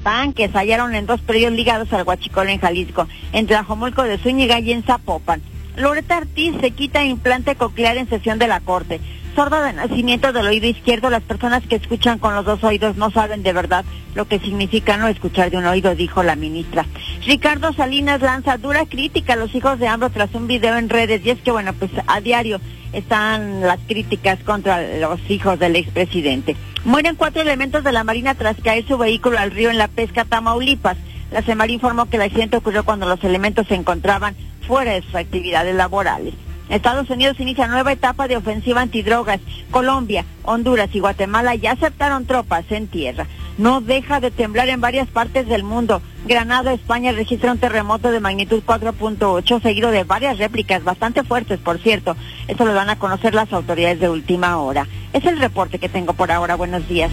tanques hallaron en 2 predios ligados al Huachicol en Jalisco, en Tlajomulco de Zúñiga y en Zapopan. Loreta Ortiz se quita implante coclear en sesión de la Corte. Sorda de nacimiento del oído izquierdo, las personas que escuchan con los 2 oídos no saben de verdad lo que significa no escuchar de un oído, dijo la ministra. Ricardo Salinas lanza dura crítica a los hijos de AMLO tras un video en redes, y es que bueno, pues a diario están las críticas contra los hijos del expresidente. Mueren 4 elementos de la Marina tras caer su vehículo al río en La Pesca, Tamaulipas. La Semar informó que el accidente ocurrió cuando los elementos se encontraban fuera de sus actividades laborales. Estados Unidos inicia nueva etapa de ofensiva antidrogas. Colombia, Honduras y Guatemala ya aceptaron tropas en tierra. No deja de temblar en varias partes del mundo. Granada, España, registra un terremoto de magnitud 4.8, seguido de varias réplicas bastante fuertes, por cierto. Esto lo van a conocer las autoridades de última hora. Es el reporte que tengo por ahora. Buenos días.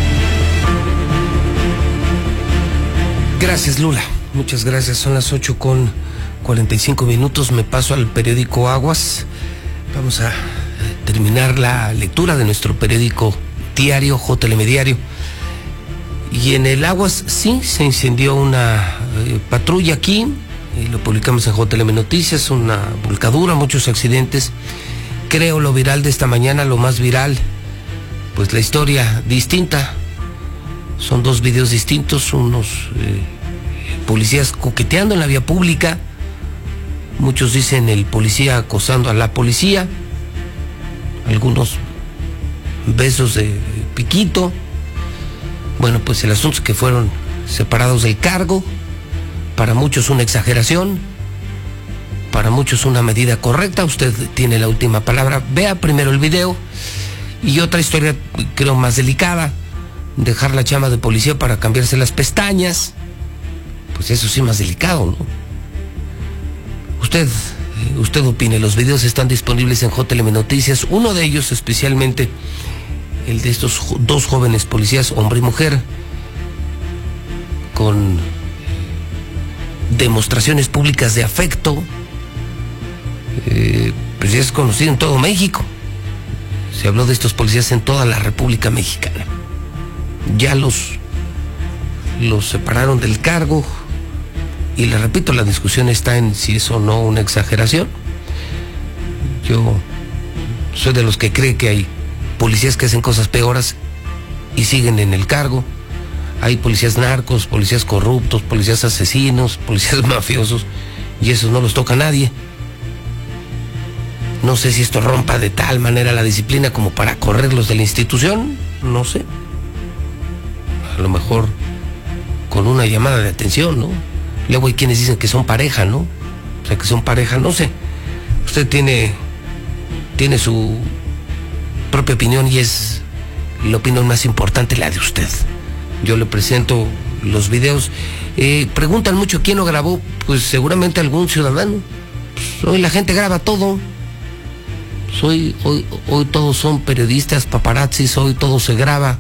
Gracias, Lula. Muchas gracias. Son las 8:45. Me paso al periódico Aguas. Vamos a terminar la lectura de nuestro periódico diario, JLM Diario. Y en el Aguas sí se incendió una patrulla aquí, y lo publicamos en JLM Noticias, una volcadura, muchos accidentes. Creo lo viral de esta mañana, lo más viral, pues la historia distinta. Son 2 videos distintos, unos policías coqueteando en la vía pública. Muchos dicen el policía acosando a la policía, algunos besos de piquito. Bueno, pues el asunto es que fueron separados del cargo. Para muchos una exageración, para muchos una medida correcta. Usted tiene la última palabra. Vea primero el video. Y otra historia, creo, más delicada: dejar la chamba de policía para cambiarse las pestañas. Pues eso sí, más delicado, ¿no? Usted opine. Los videos están disponibles en JLM Noticias. Uno de ellos, especialmente el de estos 2 jóvenes policías, hombre y mujer, con demostraciones públicas de afecto, pues ya es conocido en todo México. Se habló de estos policías en toda la República Mexicana. Ya los separaron del cargo. Y le repito, la discusión está en si es o no una exageración. Yo soy de los que cree que hay policías que hacen cosas peores y siguen en el cargo. Hay policías narcos, policías corruptos, policías asesinos, policías mafiosos, y esos no los toca a nadie. No sé si esto rompa de tal manera la disciplina como para correrlos de la institución, no sé. A lo mejor con una llamada de atención, ¿no? Luego hay quienes dicen que son pareja, ¿no? O sea, que son pareja, no sé. Usted tiene su propia opinión, y es la opinión más importante, la de usted. Yo le presento los videos. Preguntan mucho quién lo grabó. Pues seguramente algún ciudadano. Pues hoy la gente graba todo. Pues hoy todos son periodistas, paparazzis, hoy todo se graba.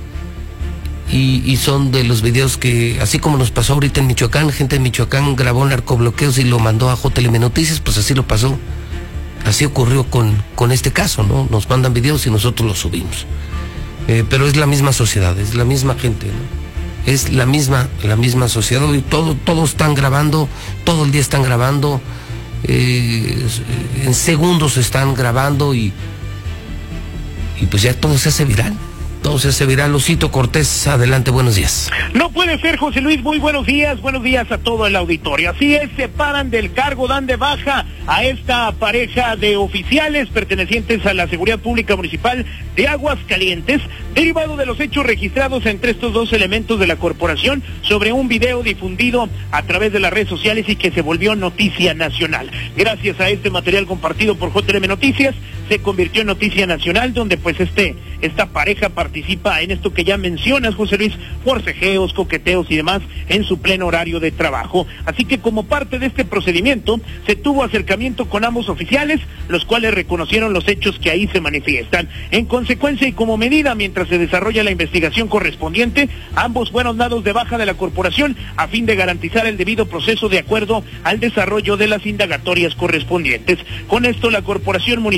Y son de los videos que, así como nos pasó ahorita en Michoacán, gente de Michoacán grabó narcobloqueos y lo mandó a JLM Noticias, pues así lo pasó. Así ocurrió con este caso, ¿no? Nos mandan videos y nosotros los subimos. Pero es la misma sociedad, es la misma gente, ¿no? Es la misma sociedad. Y todos están grabando, todo el día están grabando, en segundos están grabando, y pues ya todo se hace viral. Entonces se verá. Lucito Cortés, adelante, buenos días. No puede ser, José Luis, muy buenos días a todo el auditorio. Así es, separan del cargo, dan de baja a esta pareja de oficiales pertenecientes a la Seguridad Pública Municipal de Aguascalientes, derivado de los hechos registrados entre estos 2 elementos de la corporación sobre un video difundido a través de las redes sociales y que se volvió noticia nacional. Gracias a este material compartido por JLM Noticias, se convirtió en noticia nacional, donde pues esta pareja participa en esto que ya mencionas, José Luis, forcejeos, coqueteos y demás en su pleno horario de trabajo. Así que como parte de este procedimiento se tuvo acercamiento con ambos oficiales, los cuales reconocieron los hechos que ahí se manifiestan. En consecuencia y como medida, mientras se desarrolla la investigación correspondiente, ambos fueron dados de baja de la corporación a fin de garantizar el debido proceso de acuerdo al desarrollo de las indagatorias correspondientes. Con esto, la Corporación Municipal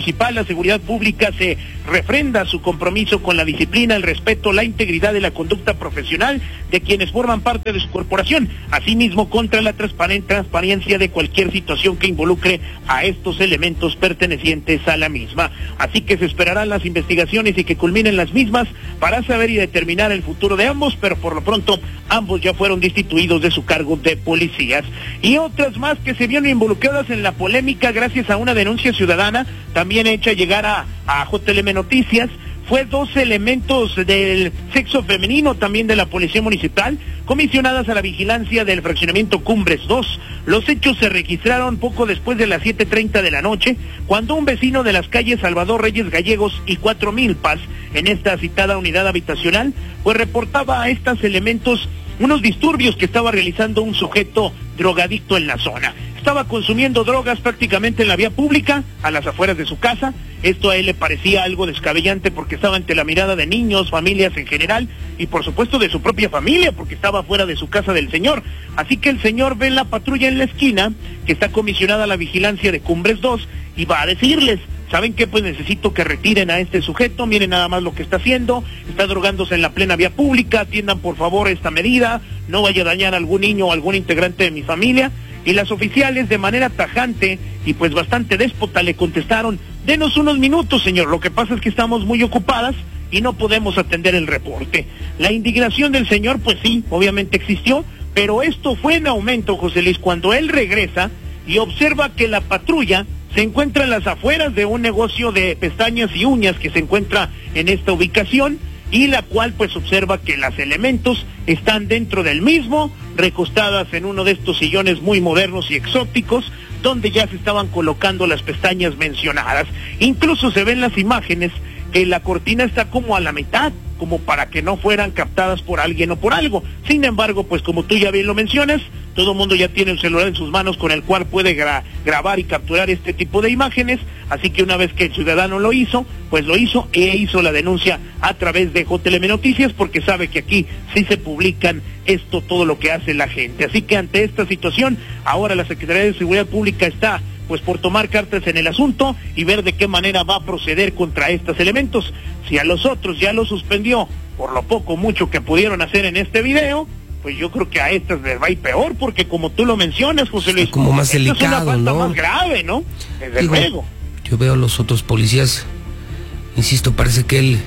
la Seguridad Pública se refrenda su compromiso con la disciplina, el respeto, la integridad y la conducta profesional de quienes forman parte de su corporación, asimismo contra la transparencia de cualquier situación que involucre a estos elementos pertenecientes a la misma. Así que se esperarán las investigaciones y que culminen las mismas para saber y determinar el futuro de ambos, pero por lo pronto ambos ya fueron destituidos de su cargo de policías. Y otras más que se vieron involucradas en la polémica gracias a una denuncia ciudadana, también hecha llegar a JLM Noticias, fue 2 elementos del sexo femenino, también de la Policía Municipal, comisionadas a la vigilancia del fraccionamiento Cumbres 2. Los hechos se registraron poco después de las 7:30 de la noche, cuando un vecino de las calles Salvador Reyes Gallegos y 4 Milpas, en esta citada unidad habitacional, pues reportaba a estos elementos unos disturbios que estaba realizando un sujeto drogadicto en la zona. Estaba consumiendo drogas prácticamente en la vía pública, a las afueras de su casa. Esto a él le parecía algo descabellante porque estaba ante la mirada de niños, familias en general, y por supuesto de su propia familia, porque estaba fuera de su casa del señor. Así que el señor ve la patrulla en la esquina, que está comisionada a la vigilancia de Cumbres 2, y va a decirles: ¿saben qué? Pues necesito que retiren a este sujeto, miren nada más lo que está haciendo, está drogándose en la plena vía pública, atiendan por favor esta medida, no vaya a dañar a algún niño o algún integrante de mi familia. Y las oficiales, de manera tajante y pues bastante déspota, le contestaron: denos unos minutos, señor, lo que pasa es que estamos muy ocupadas y no podemos atender el reporte. La indignación del señor, pues sí, obviamente existió, pero esto fue en aumento, José Luis, cuando él regresa y observa que la patrulla se encuentra en las afueras de un negocio de pestañas y uñas que se encuentra en esta ubicación, y la cual pues observa que los elementos están dentro del mismo, recostadas en uno de estos sillones muy modernos y exóticos, donde ya se estaban colocando las pestañas mencionadas. Incluso se ven las imágenes que la cortina está como a la mitad, como para que no fueran captadas por alguien o por algo. Sin embargo, pues como tú ya bien lo mencionas, todo el mundo ya tiene un celular en sus manos con el cual puede grabar y capturar este tipo de imágenes, así que una vez que el ciudadano lo hizo, pues lo hizo e hizo la denuncia a través de JLM Noticias, porque sabe que aquí sí se publican todo lo que hace la gente. Así que ante esta situación, ahora la Secretaría de Seguridad Pública está pues por tomar cartas en el asunto y ver de qué manera va a proceder contra estos elementos. Si a los otros ya lo suspendió por lo poco mucho que pudieron hacer en este video, pues yo creo que a estas les va a ir peor, porque como tú lo mencionas, José Luis, como más delicado, es una falta, ¿no? Más grave, ¿no? Desde luego. Yo veo a los otros policías, insisto, parece que él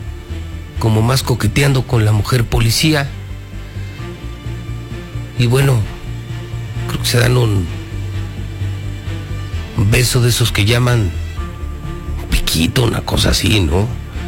como más coqueteando con la mujer policía, y bueno, creo que se dan un beso de esos que llaman piquito, una cosa así, ¿no?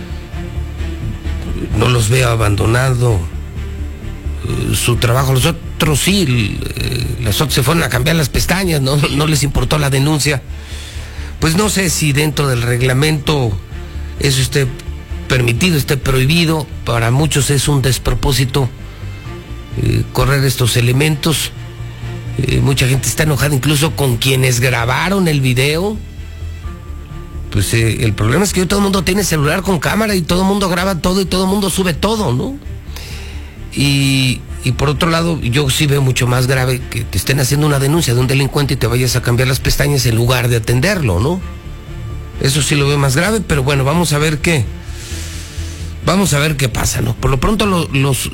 No los veo abandonando su trabajo. Los otros sí, los otros se fueron a cambiar las pestañas, no les importó la denuncia. Pues no sé si dentro del reglamento eso esté permitido, esté prohibido. Para muchos es un despropósito correr estos elementos. Mucha gente está enojada incluso con quienes grabaron el video. Pues el problema es que hoy todo el mundo tiene celular con cámara y todo el mundo graba todo y todo el mundo sube todo, ¿no? Y por otro lado, yo sí veo mucho más grave que te estén haciendo una denuncia de un delincuente y te vayas a cambiar las pestañas en lugar de atenderlo, ¿no? Eso sí lo veo más grave, pero bueno, vamos a ver qué pasa, ¿no? Por lo pronto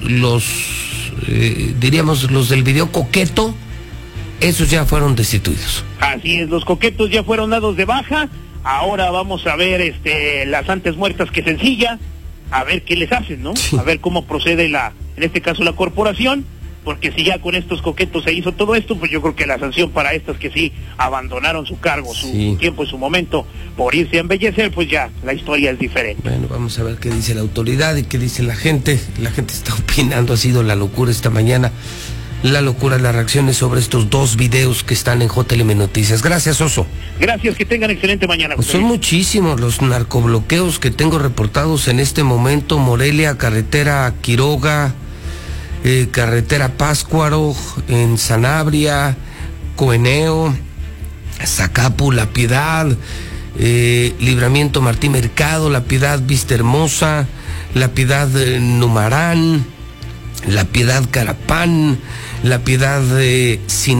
diríamos los del video coqueto, esos ya fueron destituidos. Así es, los coquetos ya fueron dados de baja. Ahora vamos a ver las antes muertas que sencilla, a ver qué les hacen, ¿no? Sí. A ver cómo procede en este caso la corporación, porque si ya con estos coquetos se hizo todo esto, pues yo creo que la sanción para estas que sí abandonaron su cargo, su tiempo y su momento por irse a embellecer, pues ya la historia es diferente. Bueno, vamos a ver qué dice la autoridad y qué dice la gente. La gente está opinando, ha sido la locura esta mañana. La locura, las reacciones sobre estos 2 videos que están en JLM Noticias. Gracias, Oso. Gracias, que tengan excelente mañana. Pues son muchísimos los narcobloqueos que tengo reportados en este momento. Morelia, carretera Quiroga, carretera Páscuaro, en Sanabria, Coeneo, Zacapu, La Piedad, Libramiento Martín Mercado, La Piedad Vista Hermosa, La Piedad Numarán, La Piedad Carapán, La Piedad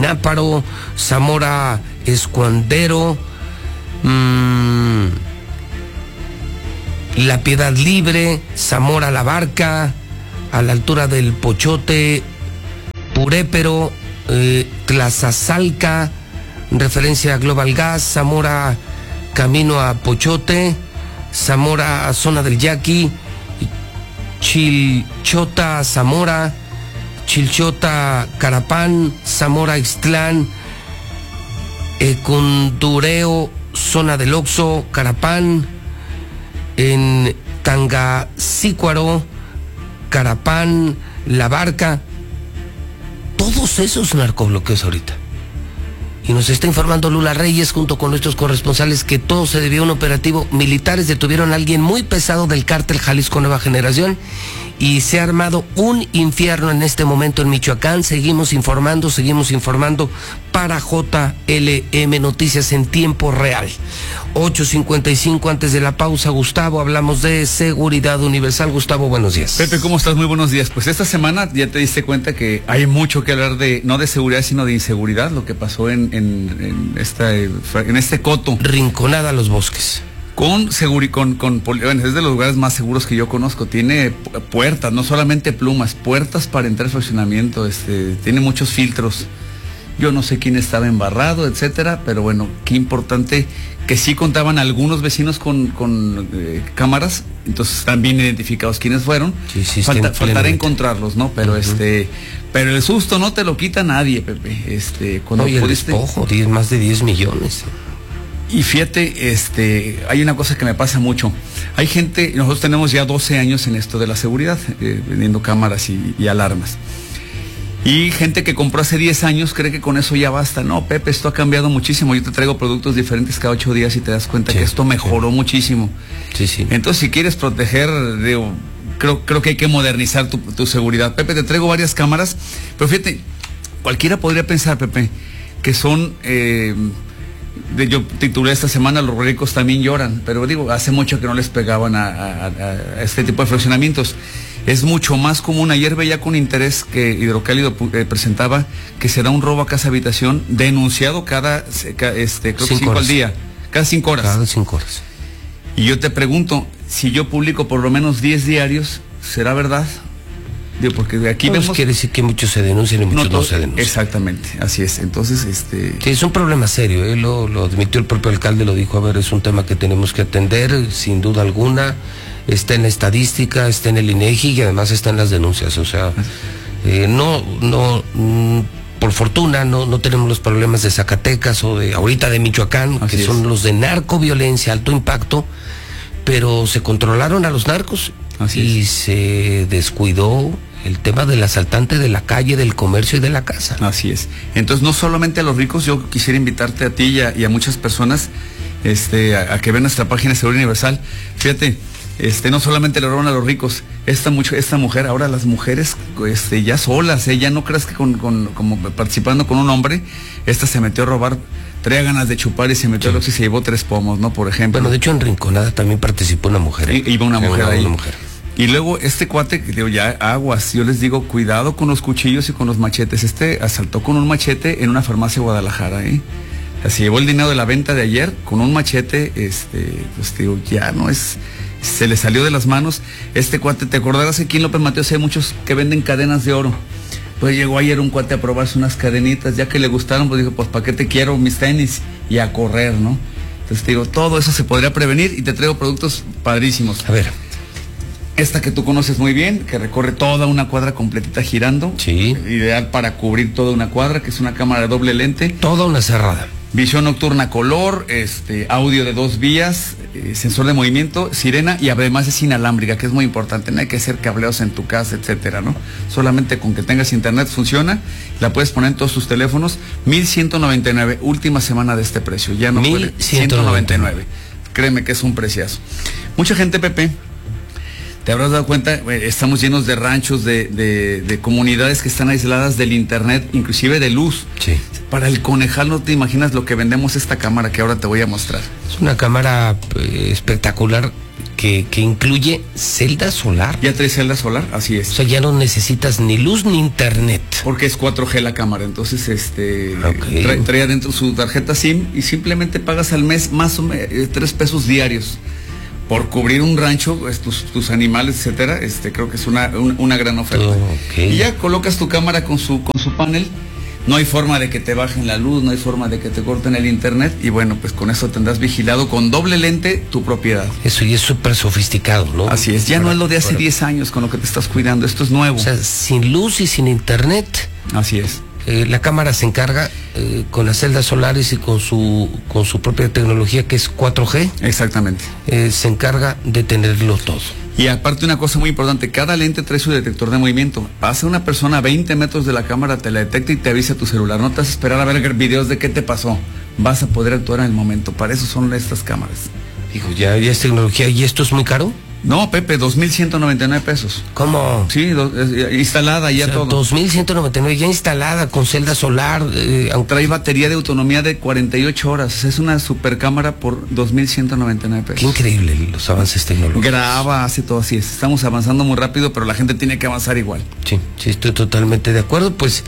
Sináparo, Zamora Escuandero, La Piedad Libre, Zamora La Barca, a la altura del Pochote, Purépero, Tlazazalca, referencia a Global Gas, Zamora camino a Pochote, Zamora a zona del Yaqui, Chilchota Zamora, Chilchota Carapán, Zamora Ixtlán, Condureo, zona del Oxo, Carapán, en Tangasícuaro, Carapán, La Barca, todos esos narcobloqueos ahorita. Y nos está informando Lula Reyes junto con nuestros corresponsales que todo se debió a un operativo. Militares detuvieron a alguien muy pesado del cártel Jalisco Nueva Generación y se ha armado un infierno en este momento en Michoacán. Seguimos informando para JLM Noticias en tiempo real. 8:55 antes de la pausa, Gustavo, hablamos de seguridad universal. Gustavo, buenos días. Pepe, ¿cómo estás? Muy buenos días. Pues esta semana ya te diste cuenta que hay mucho que hablar no de seguridad, sino de inseguridad, lo que pasó en este coto. Rinconada a los Bosques. Bueno, es de los lugares más seguros que yo conozco. Tiene puertas, no solamente plumas, puertas para entrar al fraccionamiento, tiene muchos filtros. Yo no sé quién estaba embarrado, etcétera, pero bueno, qué importante que sí contaban algunos vecinos con cámaras, entonces están bien identificados quiénes fueron. Sí, faltará encontrarlos, ¿no? Pero pero el susto no te lo quita nadie, Pepe. Cuando el despojo, más de 10 millones. Y fíjate, hay una cosa que me pasa mucho. Hay gente, nosotros tenemos ya 12 años en esto de la seguridad, vendiendo cámaras y alarmas. Y gente que compró hace 10 años cree que con eso ya basta. No, Pepe, esto ha cambiado muchísimo. Yo te traigo productos diferentes cada 8 días y te das cuenta que esto mejoró muchísimo. Sí. Entonces, si quieres proteger, creo que hay que modernizar tu seguridad. Pepe, te traigo varias cámaras, pero fíjate, cualquiera podría pensar, Pepe, que son... yo titulé esta semana Los ricos también lloran, pero hace mucho que no les pegaban a este tipo de fraccionamientos. Es mucho más común. Ayer veía con interés que Hidrocálido presentaba que será un robo a casa habitación denunciado creo que 5 al día, cada 5 horas. Cada 5 horas. Y yo te pregunto, si yo publico por lo menos 10 diarios, ¿será verdad? Porque de aquí vemos... quiere decir que muchos se denuncian y muchos no se denuncian. Exactamente, así es. Entonces, Sí, es un problema serio, lo admitió el propio alcalde, lo dijo, es un tema que tenemos que atender, sin duda alguna. Está en la estadística, está en el INEGI y además está en las denuncias. O sea, por fortuna no tenemos los problemas de Zacatecas o ahorita de Michoacán, que son los de narcoviolencia, alto impacto, pero se controlaron a los narcos y se descuidó el tema del asaltante de la calle, del comercio y de la casa. Así es. Entonces, no solamente a los ricos, yo quisiera invitarte a ti y a muchas personas a que vean nuestra página de Seguridad Universal. Fíjate, no solamente le roban a los ricos, esta mujer, ahora las mujeres ya solas, ya no creas que como participando con un hombre, se metió a robar, traía ganas de chupar y se metió a y se llevó 3 pomos, ¿no? Por ejemplo. Bueno, de hecho en Rinconada también participó una mujer. Iba una mujer ahí. Y luego cuate, ya aguas, yo les digo, cuidado con los cuchillos y con los machetes. Asaltó con un machete en una farmacia de Guadalajara, Se llevó el dinero de la venta de ayer con un machete, ya no es... Se le salió de las manos. Cuate, ¿te acordarás que aquí en López Mateos hay muchos que venden cadenas de oro? Pues llegó ayer un cuate a probarse unas cadenitas, ya que le gustaron, pues dijo, pues ¿para qué te quiero mis tenis? Y a correr, ¿no? Entonces todo eso se podría prevenir y te traigo productos padrísimos. A ver. Esta que tú conoces muy bien, que recorre toda una cuadra completita girando. Sí. Ideal para cubrir toda una cuadra, que es una cámara de doble lente. Toda una cerrada. Visión nocturna color, audio de 2 vías, sensor de movimiento, sirena y además es inalámbrica, que es muy importante. No hay que hacer cableos en tu casa, etcétera, ¿no? Solamente con que tengas internet funciona. La puedes poner en todos tus teléfonos. 1,199, última semana de este precio. Ya no puede. 199. Créeme que es un preciazo. Mucha gente, Pepe, te habrás dado cuenta, estamos llenos de ranchos, de comunidades que están aisladas del internet, inclusive de luz. Sí. Para el Conejal no te imaginas lo que vendemos esta cámara que ahora te voy a mostrar. Es una cámara espectacular que incluye celda solar. Ya trae celda solar, así es. O sea, ya no necesitas ni luz ni internet. Porque es 4G la cámara, entonces trae adentro su tarjeta SIM y simplemente pagas al mes más o menos 3 pesos diarios por cubrir un rancho, pues, tus animales, etcétera, creo que es una gran oferta. Okay. Y ya colocas tu cámara con su panel. No hay forma de que te bajen la luz, no hay forma de que te corten el internet, y bueno, pues con eso tendrás vigilado con doble lente tu propiedad. Eso y es súper sofisticado, ¿no? Así es, ya no es lo de hace 10 años con lo que te estás cuidando, esto es nuevo. O sea, sin luz y sin internet. Así es. La cámara se encarga con las celdas solares y con su propia tecnología que es 4G. Exactamente. Se encarga de tenerlo todo. Y aparte una cosa muy importante, cada lente trae su detector de movimiento. Pasa una persona a 20 metros de la cámara, te la detecta y te avisa tu celular. No te vas a esperar a ver videos de qué te pasó. Vas a poder actuar en el momento. Para eso son estas cámaras. Digo, ya es tecnología. ¿Y esto es muy caro? No, Pepe, 2,199 pesos. ¿Cómo? Sí, instalada ya, o sea, todo. 2,199 ya instalada con celda solar. Trae batería de autonomía de 48 horas. Es una super cámara por 2,199 pesos. Qué increíble los avances tecnológicos. Graba, hace todo así. Estamos avanzando muy rápido, pero la gente tiene que avanzar igual. Sí, estoy totalmente de acuerdo. Pues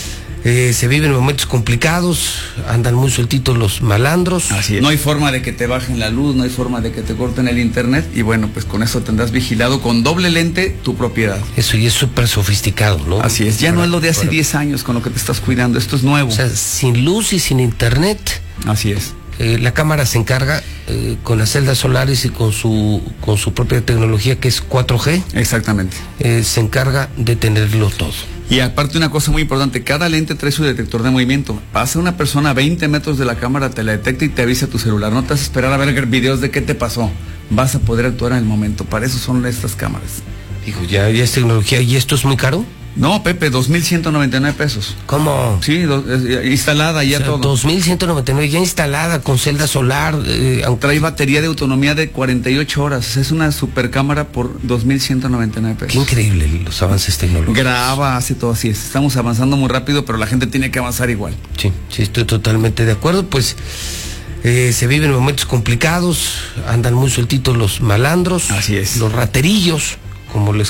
se viven momentos complicados, andan muy sueltitos los malandros. Así es. No hay forma de que te bajen la luz, no hay forma de que te corten el internet, y bueno, pues con eso tendrás vigilado con doble lente tu propiedad. Eso y es súper sofisticado, ¿no? Así es, ya no es lo de hace 10 años con lo que te estás cuidando, esto es nuevo. O sea, sin luz y sin internet. Así es. La cámara se encarga con las celdas solares y con su propia tecnología que es 4G. Exactamente. Se encarga de tenerlo todo. Y aparte una cosa muy importante, cada lente trae su detector de movimiento. Pasa una persona a 20 metros de la cámara, te la detecta y te avisa tu celular. No te vas a esperar a ver videos de qué te pasó. Vas a poder actuar en el momento. Para eso son estas cámaras. Digo, ya es tecnología. ¿Y esto es muy caro? No, Pepe, 2,199 pesos. ¿Cómo? Sí, instalada ya, o sea, todo. 2,199 ya instalada con celda solar. Trae batería de autonomía de 48 horas. Es una super cámara por 2,199 pesos. Qué increíble los avances tecnológicos. Graba, hace todo así. Estamos avanzando muy rápido, pero la gente tiene que avanzar igual. Sí, estoy totalmente de acuerdo. Pues se viven momentos complicados, andan muy sueltitos los malandros. Así es. Los raterillos, como les